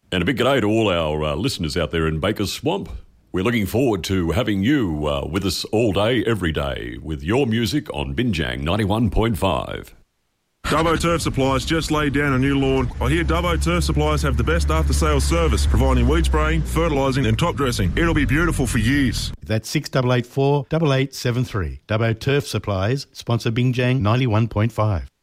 And a big g'day to all our listeners out there in Baker's Swamp. We're looking forward to having you with us all day, every day, with your music on Binjang 91.5. Dubbo Turf Supplies just laid down a new lawn. I hear Dubbo Turf Supplies have the best after-sales service, providing weed spraying, fertilising and top dressing. It'll be beautiful for years. That's 6884 8873. Dubbo Turf Supplies, sponsor Binjang 91.5.